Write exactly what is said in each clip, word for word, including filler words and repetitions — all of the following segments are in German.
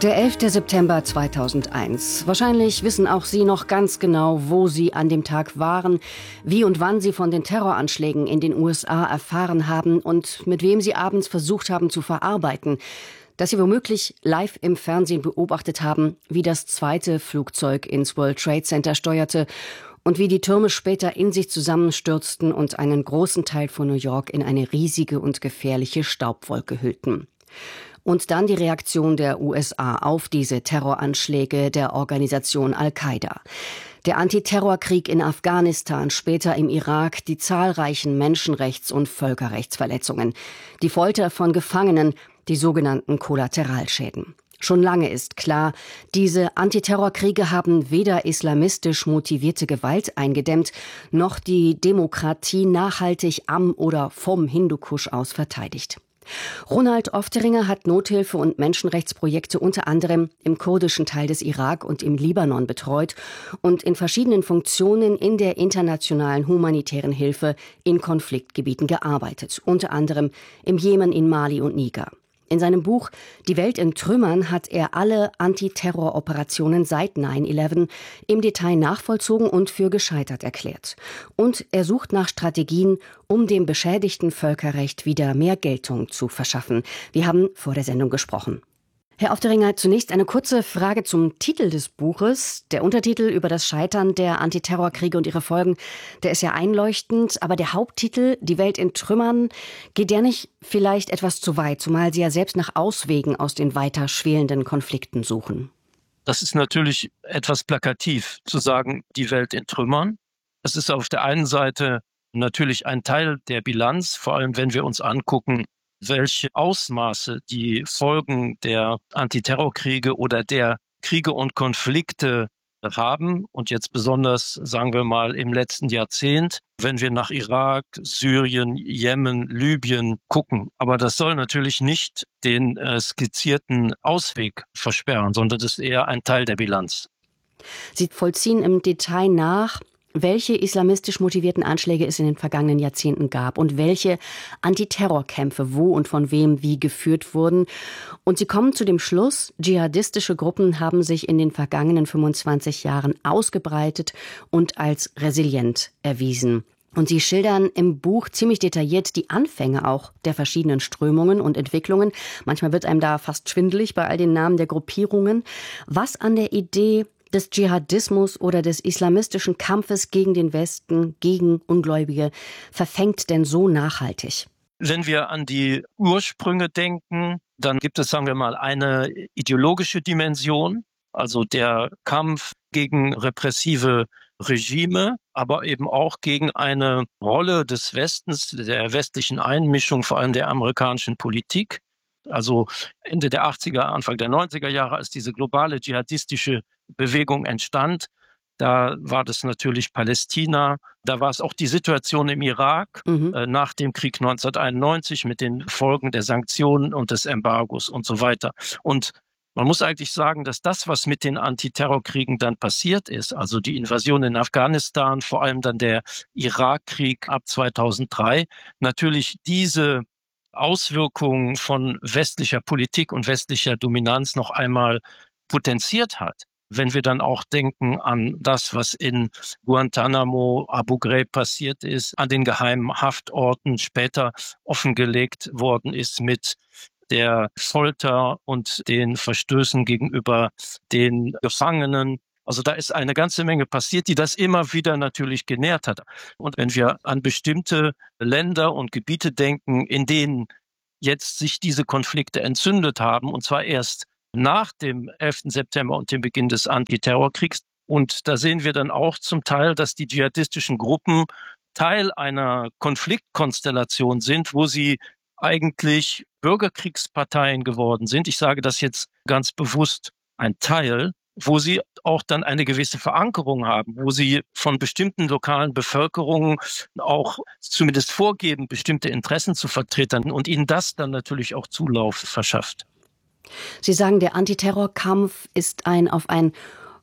Der elfte September zweitausendeins. Wahrscheinlich wissen auch Sie noch ganz genau, wo Sie an dem Tag waren, wie und wann Sie von den Terroranschlägen in den U S A erfahren haben und mit wem Sie abends versucht haben zu verarbeiten. Dass Sie womöglich live im Fernsehen beobachtet haben, wie das zweite Flugzeug ins World Trade Center steuerte und wie die Türme später in sich zusammenstürzten und einen großen Teil von New York in eine riesige und gefährliche Staubwolke hüllten. Und dann die Reaktion der U S A auf diese Terroranschläge der Organisation Al-Qaida. Der Antiterrorkrieg in Afghanistan, später im Irak, die zahlreichen Menschenrechts- und Völkerrechtsverletzungen, die Folter von Gefangenen, die sogenannten Kollateralschäden. Schon lange ist klar, diese Antiterrorkriege haben weder islamistisch motivierte Gewalt eingedämmt, noch die Demokratie nachhaltig am oder vom Hindukusch aus verteidigt. Ronald Ofteringer hat Nothilfe- und Menschenrechtsprojekte unter anderem im kurdischen Teil des Irak und im Libanon betreut und in verschiedenen Funktionen in der internationalen humanitären Hilfe in Konfliktgebieten gearbeitet, unter anderem im Jemen, in Mali und Niger. In seinem Buch »Die Welt in Trümmern« hat er alle Antiterroroperationen seit neun elf im Detail nachvollzogen und für gescheitert erklärt. Und er sucht nach Strategien, um dem beschädigten Völkerrecht wieder mehr Geltung zu verschaffen. Wir haben vor der Sendung gesprochen. Herr Ofteringer, zunächst eine kurze Frage zum Titel des Buches. Der Untertitel über das Scheitern der Antiterrorkriege und ihre Folgen, der ist ja einleuchtend. Aber der Haupttitel, »Die Welt in Trümmern«, geht der nicht vielleicht etwas zu weit, zumal Sie ja selbst nach Auswegen aus den weiter schwelenden Konflikten suchen? Das ist natürlich etwas plakativ, zu sagen, die Welt in Trümmern. Es ist auf der einen Seite natürlich ein Teil der Bilanz, vor allem wenn wir uns angucken, welche Ausmaße die Folgen der Antiterrorkriege oder der Kriege und Konflikte haben. Und jetzt besonders, sagen wir mal, im letzten Jahrzehnt, wenn wir nach Irak, Syrien, Jemen, Libyen gucken. Aber das soll natürlich nicht den äh, skizzierten Ausweg versperren, sondern das ist eher ein Teil der Bilanz. Sie vollziehen im Detail nach, welche islamistisch motivierten Anschläge es in den vergangenen Jahrzehnten gab und welche Antiterrorkämpfe wo und von wem wie geführt wurden. Und Sie kommen zu dem Schluss, dschihadistische Gruppen haben sich in den vergangenen fünfundzwanzig Jahren ausgebreitet und als resilient erwiesen. Und Sie schildern im Buch ziemlich detailliert die Anfänge auch der verschiedenen Strömungen und Entwicklungen. Manchmal wird einem da fast schwindelig bei all den Namen der Gruppierungen. Was an der Idee des Dschihadismus oder des islamistischen Kampfes gegen den Westen, gegen Ungläubige, verfängt denn so nachhaltig? Wenn wir an die Ursprünge denken, dann gibt es, sagen wir mal, eine ideologische Dimension, also der Kampf gegen repressive Regime, aber eben auch gegen eine Rolle des Westens, der westlichen Einmischung, vor allem der amerikanischen Politik. Also Ende der achtziger, Anfang der neunziger Jahre, als diese globale dschihadistische Bewegung entstand, da war das natürlich Palästina, da war es auch die Situation im Irak Mhm. äh, nach dem Krieg neunzehnhunderteinundneunzig mit den Folgen der Sanktionen und des Embargos und so weiter. Und man muss eigentlich sagen, dass das, was mit den Antiterrorkriegen dann passiert ist, also die Invasion in Afghanistan, vor allem dann der Irakkrieg ab zweitausenddrei, natürlich diese Auswirkungen von westlicher Politik und westlicher Dominanz noch einmal potenziert hat. Wenn wir dann auch denken an das, was in Guantanamo, Abu Ghraib passiert ist, an den geheimen Haftorten später offengelegt worden ist mit der Folter und den Verstößen gegenüber den Gefangenen. Also da ist eine ganze Menge passiert, die das immer wieder natürlich genährt hat. Und wenn wir an bestimmte Länder und Gebiete denken, in denen jetzt sich diese Konflikte entzündet haben, und zwar erst nach dem elften September und dem Beginn des Antiterrorkriegs. Und da sehen wir dann auch zum Teil, dass die dschihadistischen Gruppen Teil einer Konfliktkonstellation sind, wo sie eigentlich Bürgerkriegsparteien geworden sind. Ich sage das jetzt ganz bewusst, ein Teil, wo sie auch dann eine gewisse Verankerung haben, wo sie von bestimmten lokalen Bevölkerungen auch zumindest vorgeben, bestimmte Interessen zu vertreten und ihnen das dann natürlich auch Zulauf verschafft. Sie sagen, der Antiterrorkampf ist ein auf ein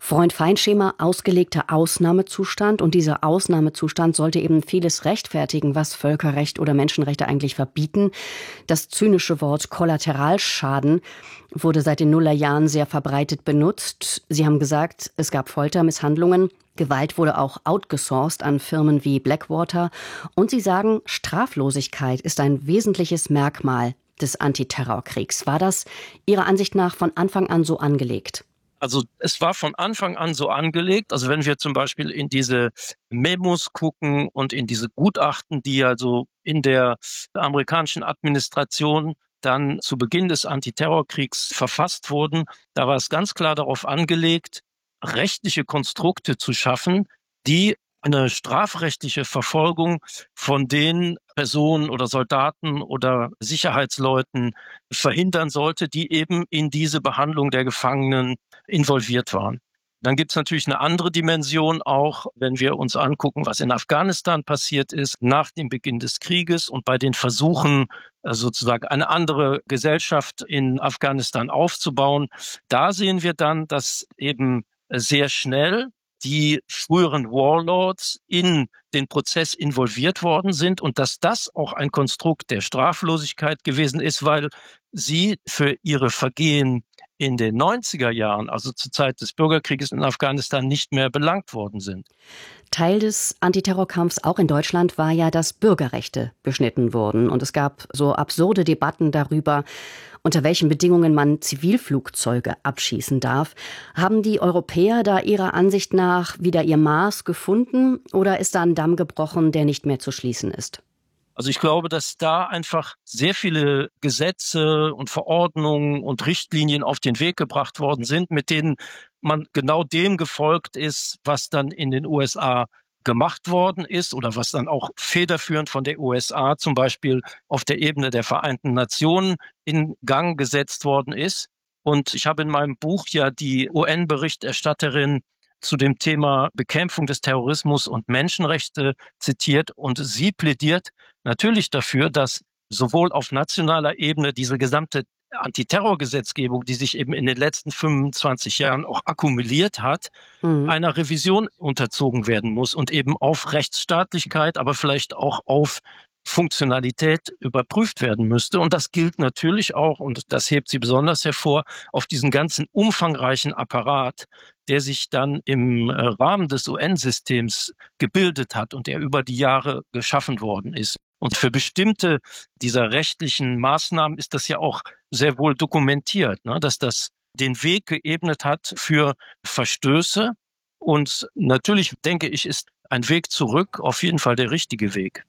Freund-Feind-Schema, ausgelegter Ausnahmezustand. Und dieser Ausnahmezustand sollte eben vieles rechtfertigen, was Völkerrecht oder Menschenrechte eigentlich verbieten. Das zynische Wort Kollateralschaden wurde seit den Nullerjahren sehr verbreitet benutzt. Sie haben gesagt, es gab Folter, Misshandlungen. Gewalt wurde auch outgesourced an Firmen wie Blackwater. Und Sie sagen, Straflosigkeit ist ein wesentliches Merkmal des Antiterrorkriegs. War das Ihrer Ansicht nach von Anfang an so angelegt? Also es war von Anfang an so angelegt. Also wenn wir zum Beispiel in diese Memos gucken und in diese Gutachten, die also in der amerikanischen Administration dann zu Beginn des Antiterrorkriegs verfasst wurden, da war es ganz klar darauf angelegt, rechtliche Konstrukte zu schaffen, die eine strafrechtliche Verfolgung von den Personen oder Soldaten oder Sicherheitsleuten verhindern sollte, die eben in diese Behandlung der Gefangenen involviert waren. Dann gibt es natürlich eine andere Dimension auch, wenn wir uns angucken, was in Afghanistan passiert ist nach dem Beginn des Krieges und bei den Versuchen, sozusagen eine andere Gesellschaft in Afghanistan aufzubauen. Da sehen wir dann, dass eben sehr schnell die früheren Warlords in den Prozess involviert worden sind und dass das auch ein Konstrukt der Straflosigkeit gewesen ist, weil sie für ihre Vergehen in den neunziger Jahren, also zur Zeit des Bürgerkrieges in Afghanistan, nicht mehr belangt worden sind. Teil des Antiterrorkampfs auch in Deutschland war ja, dass Bürgerrechte beschnitten wurden. Und es gab so absurde Debatten darüber, unter welchen Bedingungen man Zivilflugzeuge abschießen darf. Haben die Europäer da Ihrer Ansicht nach wieder ihr Maß gefunden oder ist da ein Damm gebrochen, der nicht mehr zu schließen ist? Also ich glaube, dass da einfach sehr viele Gesetze und Verordnungen und Richtlinien auf den Weg gebracht worden sind, mit denen man genau dem gefolgt ist, was dann in den U S A gemacht worden ist oder was dann auch federführend von der U S A zum Beispiel auf der Ebene der Vereinten Nationen in Gang gesetzt worden ist. Und ich habe in meinem Buch ja die U N-Berichterstatterin zu dem Thema Bekämpfung des Terrorismus und Menschenrechte zitiert und sie plädiert natürlich dafür, dass sowohl auf nationaler Ebene diese gesamte Antiterrorgesetzgebung, die sich eben in den letzten fünfundzwanzig Jahren auch akkumuliert hat, mhm. einer Revision unterzogen werden muss und eben auf Rechtsstaatlichkeit, aber vielleicht auch auf Funktionalität überprüft werden müsste. Und das gilt natürlich auch, und das hebt sie besonders hervor, auf diesen ganzen umfangreichen Apparat, der sich dann im Rahmen des U N-Systems gebildet hat und der über die Jahre geschaffen worden ist. Und für bestimmte dieser rechtlichen Maßnahmen ist das ja auch sehr wohl dokumentiert, ne, dass das den Weg geebnet hat für Verstöße. Und natürlich, denke ich, ist ein Weg zurück auf jeden Fall der richtige Weg.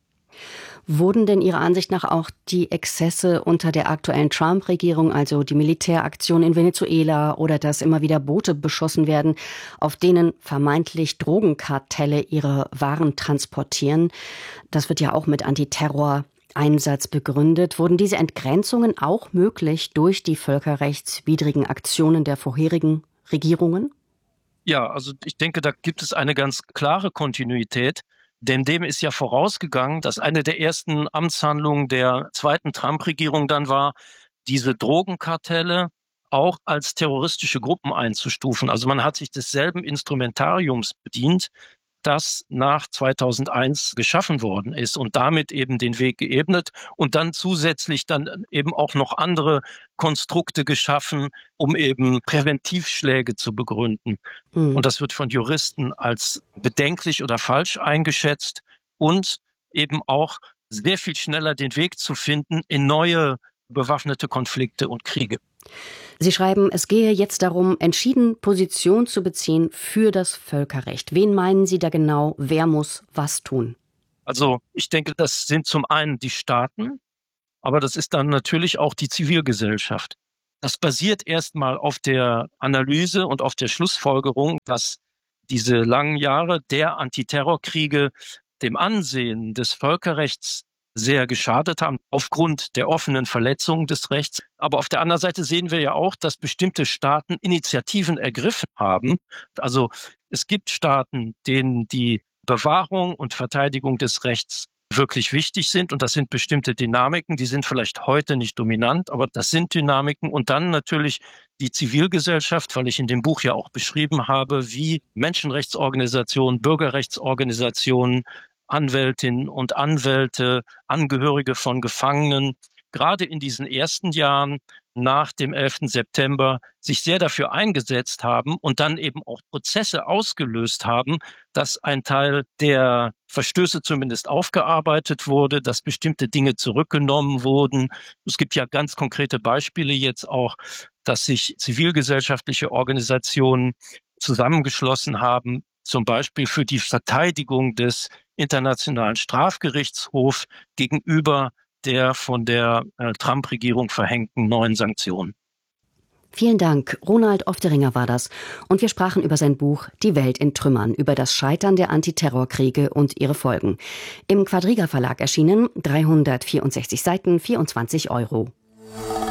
Wurden denn Ihrer Ansicht nach auch die Exzesse unter der aktuellen Trump-Regierung, also die Militäraktion in Venezuela oder dass immer wieder Boote beschossen werden, auf denen vermeintlich Drogenkartelle ihre Waren transportieren, das wird ja auch mit Antiterror-Einsatz begründet, wurden diese Entgrenzungen auch möglich durch die völkerrechtswidrigen Aktionen der vorherigen Regierungen? Ja, also ich denke, da gibt es eine ganz klare Kontinuität. Denn dem ist ja vorausgegangen, dass eine der ersten Amtshandlungen der zweiten Trump-Regierung dann war, diese Drogenkartelle auch als terroristische Gruppen einzustufen. Also man hat sich desselben Instrumentariums bedient, das nach zweitausendeins geschaffen worden ist und damit eben den Weg geebnet und dann zusätzlich dann eben auch noch andere Konstrukte geschaffen, um eben Präventivschläge zu begründen. Mhm. Und das wird von Juristen als bedenklich oder falsch eingeschätzt und eben auch sehr viel schneller den Weg zu finden in neue bewaffnete Konflikte und Kriege. Sie schreiben, es gehe jetzt darum, entschieden Position zu beziehen für das Völkerrecht. Wen meinen Sie da genau? Wer muss was tun? Also ich denke, das sind zum einen die Staaten, aber das ist dann natürlich auch die Zivilgesellschaft. Das basiert erstmal auf der Analyse und auf der Schlussfolgerung, dass diese langen Jahre der Antiterrorkriege dem Ansehen des Völkerrechts sehr geschadet haben, aufgrund der offenen Verletzung des Rechts. Aber auf der anderen Seite sehen wir ja auch, dass bestimmte Staaten Initiativen ergriffen haben. Also es gibt Staaten, denen die Bewahrung und Verteidigung des Rechts wirklich wichtig sind. Und das sind bestimmte Dynamiken, die sind vielleicht heute nicht dominant, aber das sind Dynamiken. Und dann natürlich die Zivilgesellschaft, weil ich in dem Buch ja auch beschrieben habe, wie Menschenrechtsorganisationen, Bürgerrechtsorganisationen, Anwältinnen und Anwälte, Angehörige von Gefangenen, gerade in diesen ersten Jahren nach dem elften September sich sehr dafür eingesetzt haben und dann eben auch Prozesse ausgelöst haben, dass ein Teil der Verstöße zumindest aufgearbeitet wurde, dass bestimmte Dinge zurückgenommen wurden. Es gibt ja ganz konkrete Beispiele jetzt auch, dass sich zivilgesellschaftliche Organisationen zusammengeschlossen haben, zum Beispiel für die Verteidigung des Internationalen Strafgerichtshofs gegenüber der von der äh, Trump-Regierung verhängten neuen Sanktionen. Vielen Dank. Ronald Ofteringer war das. Und wir sprachen über sein Buch Die Welt in Trümmern, über das Scheitern der Antiterrorkriege und ihre Folgen. Im Quadriga Verlag erschienen, dreihundertvierundsechzig Seiten, vierundzwanzig Euro.